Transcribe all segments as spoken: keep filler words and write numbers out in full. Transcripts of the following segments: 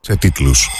σε τίτλους.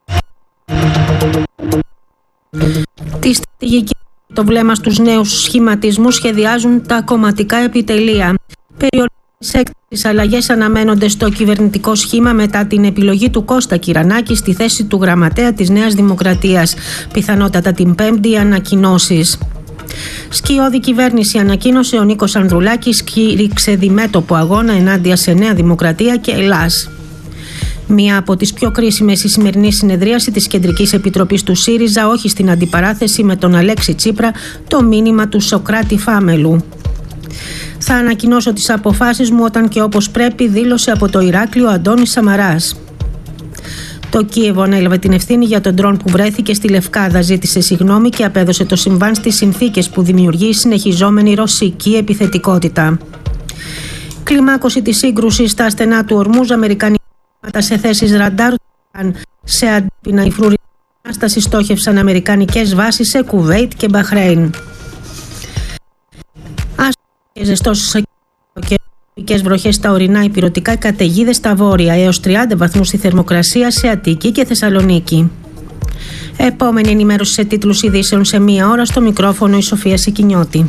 Τη στρατηγική το βλέμμα στους νέους σχηματισμούς σχεδιάζουν τα κομματικά επιτελεία. Περιορισμένες αλλαγές αναμένονται στο κυβερνητικό σχήμα μετά την επιλογή του Κώστα Κυρανάκη στη θέση του γραμματέα της Νέας Δημοκρατίας. Πιθανότατα την Πέμπτη ανακοινώσεις. Σκιώδη κυβέρνηση ανακοίνωσε, ο Νίκος Ανδρουλάκης κήρυξε διμέτωπο αγώνα ενάντια σε Νέα Δημοκρατία και Ελλάς. Μία από τις πιο κρίσιμες στη σημερινή συνεδρίαση της Κεντρικής Επιτροπής του ΣΥΡΙΖΑ, όχι στην αντιπαράθεση με τον Αλέξη Τσίπρα, το μήνυμα του Σωκράτη Φάμελου. Θα ανακοινώσω τις αποφάσεις μου όταν και όπως πρέπει, δήλωσε από το Ηράκλειο Αντώνης Σαμαράς. Το Κίεβο ανέλαβε την ευθύνη για τον ντρόν που βρέθηκε στη Λευκάδα, ζήτησε συγγνώμη και απέδωσε το συμβάν στις συνθήκες που δημιουργεί η συνεχιζόμενη ρωσική επιθετικότητα. Κλιμάκωση της σύγκρουσης στα στενά του Ορμούζ, Αμερικανοί σε θέσεις ραντάρ, σε αντίπεινα υφρουρή ανάσταση στόχευσαν αμερικανικές βάσεις σε Κουβέιτ και Μπαχρέιν. Άσχε ζεστός και τοπικές βροχές στα ορεινά, υπηρετικά, καταιγίδες στα βόρεια, έως τριάντα βαθμούς η θερμοκρασία σε Αττική και Θεσσαλονίκη. Επόμενη ενημέρωση σε τίτλους ειδήσεων σε μία ώρα, στο μικρόφωνο η Σοφία Σικινιώτη.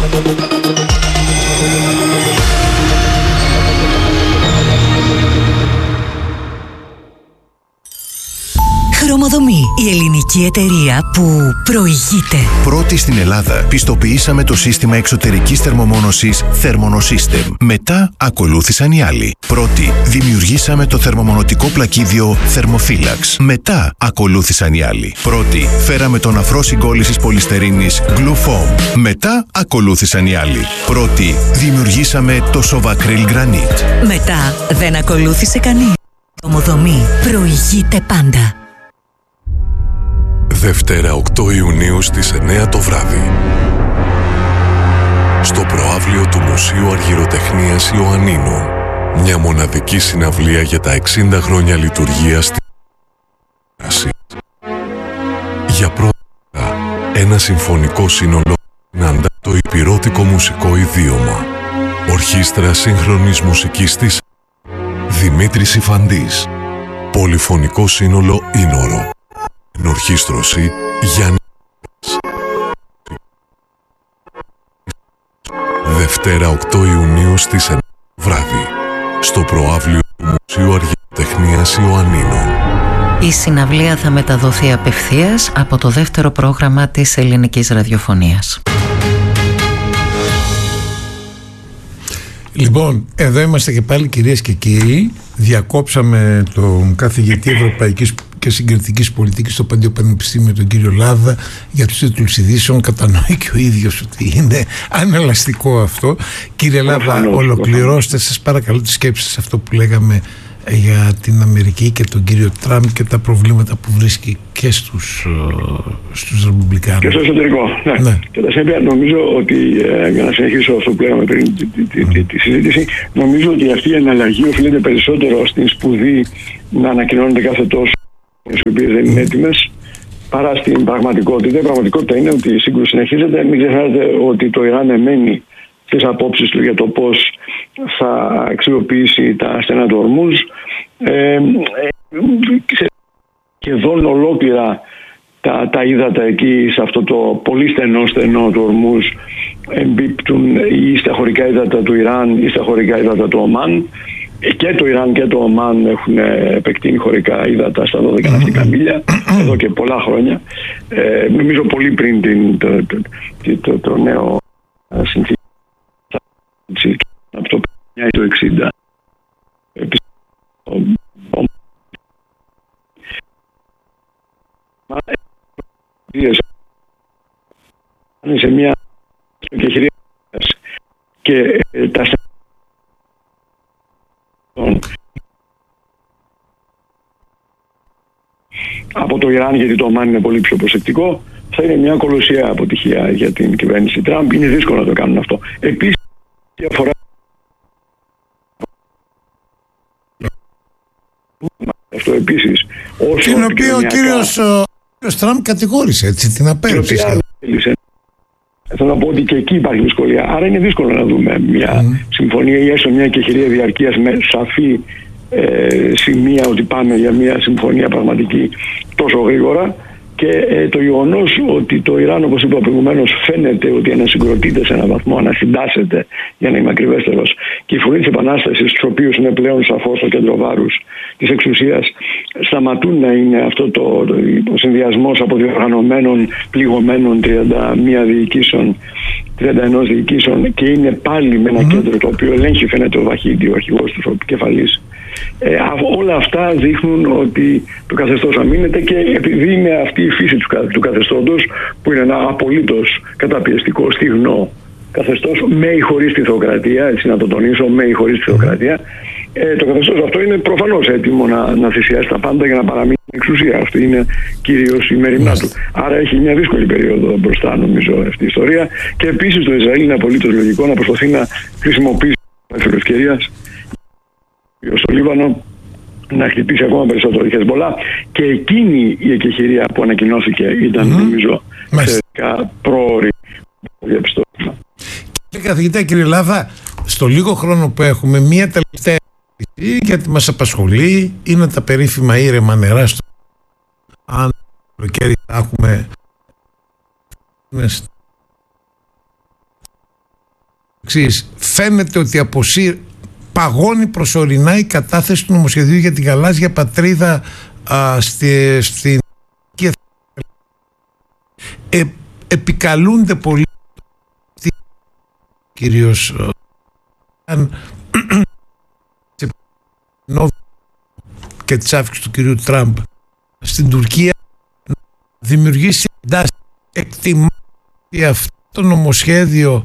Χρωμοδομή, η ελληνική εταιρεία που προηγείται. Πρώτη στην Ελλάδα πιστοποιήσαμε το σύστημα εξωτερικής θερμομόνωσης Thermonosystem. Μετά ακολούθησαν οι άλλοι. Πρώτη δημιουργήσαμε το θερμομονωτικό πλακίδιο Thermophilax. Μετά ακολούθησαν οι άλλοι. Πρώτη φέραμε τον αφρό συγκόλλησης πολυστερίνης Glufoam. Μετά ακολούθησαν οι άλλοι. Πρώτη δημιουργήσαμε το Sovacryl Granite. Μετά δεν ακολούθησε κανείς. Χρωμοδομή προηγείται πάντα. Δευτέρα οκτώ Ιουνίου στις εννιά το βράδυ. Στο προαύλιο του Μουσείου Αργυροτεχνίας Ιωαννίνων. Μια μοναδική συναυλία για τα εξήντα χρόνια λειτουργίας στην Άση. Για πρώτη φορά, ένα συμφωνικό σύνολο συναντά το υπηρώτικο μουσικό ιδίωμα. Ορχήστρα σύγχρονης μουσικής της Δημήτρης Ιφαντής. Πολυφωνικό σύνολο Ίνορο. Ενορχήστρωση Γιάννη. Δευτέρα οκτώ Ιουνίου στις εννιά βράδυ. Στο προαύλιο του Μουσείου Αργυροτεχνίας Ιωαννίνων. Η συναυλία θα μεταδοθεί απευθείας από το δεύτερο πρόγραμμα της ελληνικής ραδιοφωνίας. Λοιπόν, εδώ είμαστε και πάλι, κυρίες και κύριοι. Διακόψαμε τον καθηγητή Ευρωπαϊκής και Συγκριτικής Πολιτικής στο Παντίο Πανεπιστήμιο, τον κύριο Λάδα, για τους τίτλους ειδήσεων. Κατανοεί και ο ίδιος ότι είναι ανελαστικό αυτό. Κύριε Λάδα, ολοκληρώστε σας παρακαλώ τη σκέψη σας αυτό που λέγαμε για την Αμερική και τον κύριο Τραμπ και τα προβλήματα που βρίσκει και στους, στους Ρεπουμπλικάνους. Και στο εσωτερικό. Ναι. Ναι. Κατά συνέπεια, νομίζω ότι, ε, για να συνεχίσω αυτό που λέγαμε πριν τη, τη, τη, τη, τη συζήτηση, νομίζω ότι αυτή η εναλλαγή οφείλεται περισσότερο στην σπουδή να ανακοινώνεται κάθε τόσο οι οποίες δεν είναι έτοιμες, παρά στην πραγματικότητα. Η πραγματικότητα είναι ότι η σύγκρουση συνεχίζεται. Μην ξεχνάτε ότι το Ιράν εμένει στις απόψεις του για το πώς θα αξιοποιήσει τα στενά του Ορμούζ. Ε, σχεδόν ολόκληρα τα, τα ύδατα εκεί, σε αυτό το πολύ στενό στενό του Ορμούζ, εμπίπτουν ή στα χωρικά ύδατα του Ιράν ή στα χωρικά ύδατα του Ομάν. Και το Ιράν και το Ομάν έχουν επεκτείνει χωρικά ύδατα στα δώδεκα ναυτικά μίλια εδώ και πολλά χρόνια. Ε, νομίζω πολύ πριν την, το, το, το, το, το νέο συνθήκη από το πενήντα ή το εξήντα. Είναι σε μια και και τα από το Ιράν, γιατί το Ομάν είναι πολύ πιο προσεκτικό, θα είναι μια κολοσιαία αποτυχία για την κυβέρνηση Τραμπ. Είναι δύσκολο να το κάνουν αυτό. Επίσης, διαφορά αυτό επίσης, την οποία ο κύριος Τραμπ κατηγόρησε, έτσι, την απέρριψε. Θέλω να πω ότι και εκεί υπάρχει δυσκολία. Άρα είναι δύσκολο να δούμε μια mm. συμφωνία ή έστω μια κεχηρία διαρκείας με σαφή ε, σημεία ότι πάμε για μια συμφωνία πραγματική τόσο γρήγορα. Και ε, το γεγονός ότι το Ιράν, όπως είπα προηγουμένως, φαίνεται ότι ανασυγκροτείται σε έναν βαθμό, ανασυντάσσεται, για να είμαι ακριβέστερος, και η φωνή της Επανάστασης, στους οποίους είναι πλέον σαφώς το κέντρο βάρους της εξουσίας, σταματούν να είναι αυτό το, το, ο συνδυασμός από διοργανωμένων, πληγωμένων τριάντα μία διοικήσεων, τριάντα ένα διοικήσεων, και είναι πάλι με ένα mm-hmm. κέντρο το οποίο ελέγχει, φαίνεται, ο Βαχίδη, ο αρχηγός του, ο επικεφαλής. Ε, όλα αυτά δείχνουν ότι το καθεστώς αμήνεται, και επειδή είναι αυτή η φύση του, του καθεστώτος, που είναι ένα απολύτως καταπιεστικό, στιγνό καθεστώς, με ή χωρίς τη θεοκρατία, έτσι να το τονίσω, με ή χωρίς τη θεοκρατία, ε, το καθεστώς αυτό είναι προφανώς έτοιμο να, να θυσιάσει τα πάντα για να παραμείνει στην εξουσία. Αυτή είναι κυρίως η μεριμνά του. Άρα έχει μια δύσκολη περίοδο μπροστά, νομίζω, αυτή η ιστορία. Και επίσης το Ισραήλ είναι απολύτως λογικό να προσπαθεί να χρησιμοποιήσει την ευκαιρία στο Λίβανο να χτυπήσει ακόμα περισσότερο η Χεσμολά, και εκείνη η εκεχηρία που ανακοινώθηκε ήταν mm-hmm. νομίζω εξαιρετικά πρόωρη διαπιστώσμα. Κύριε καθηγητά, κύριε Λάβα, στο λίγο χρόνο που έχουμε, μία τελευταία ερώτηση, γιατί μας απασχολεί, είναι τα περίφημα ήρεμα νερά στο αν το κέρι θα έχουμε εξής. Φαίνεται ότι αποσύρ παγώνει προσωρινά η κατάθεση του νομοσχεδίου για την γαλάζια πατρίδα α, στη, στην ε, επικαλούνται πολύ κυρίως αν και της άφηξης του κυρίου Τραμπ στην Τουρκία να δημιουργήσει εντάσεις. Εκτιμά ότι αυτό το νομοσχέδιο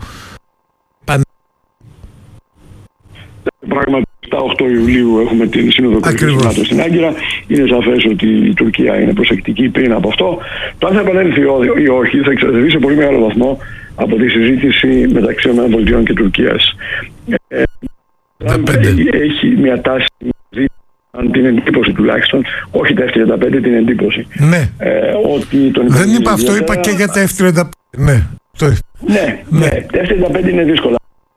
πράγματι οκτώ Ιουλίου έχουμε την Σύνοδο Κορυφής στην Άγκυρα. Είναι σαφές ότι η Τουρκία είναι προσεκτική πριν από αυτό. Το αν θα επανέλθει ή όχι θα εξαρτηθεί σε πολύ μεγάλο βαθμό από τη συζήτηση μεταξύ ΗΠΑ και Τουρκίας. Ε, έχει μια τάση, αν την εντύπωση τουλάχιστον, όχι τα εφ τριάντα πέντε, την εντύπωση. Ναι. Ε, ότι τον Δεν είπα αυτό, είπα και για τα εφ τριάντα πέντε. Ναι, το... ναι, ναι. ναι. Τα εφ τριάντα πέντε είναι δύσκολα.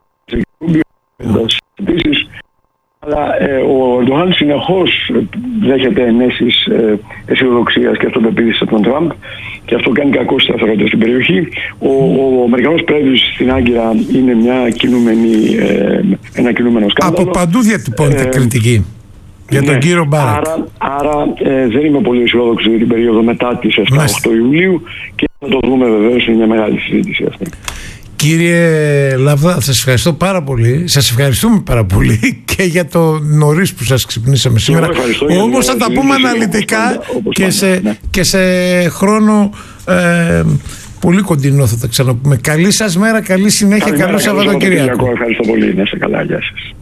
Επίσης, αλλά ε, ο Ερντογάν συνεχώς δέχεται ενέσεις ε, αισιοδοξίας και αυτοπεποίθησης από τον Τραμπ, και αυτό κάνει κακό στη σταθερότητα στην περιοχή. Ο, ο Αμερικανός πρέσβης στην Άγκυρα είναι μια κινούμενη, ε, ένα κινούμενο σκάνδαλο. Από παντού διατυπώνεται ε, κριτική για τον ναι, κύριο Μπάρακ. Άρα, άρα ε, δεν είμαι πολύ αισιόδοξος για την περίοδο μετά τις επτά οκτώ Ιουλίου, και θα το δούμε βεβαίως, είναι μια μεγάλη συζήτηση αυτή. Κύριε Λαβδά, σας ευχαριστώ πάρα πολύ. Σας ευχαριστούμε πάρα πολύ και για το νωρίς που σας ξυπνήσαμε σήμερα. Όμως θα τα πούμε αναλυτικά και σε, ναι. και σε χρόνο ε, πολύ κοντινό θα τα ξαναπούμε. Καλή σας μέρα, καλή συνέχεια, καλό Σαββατοκύριακο. Ευχαριστώ πολύ, να είστε καλά, γεια σας.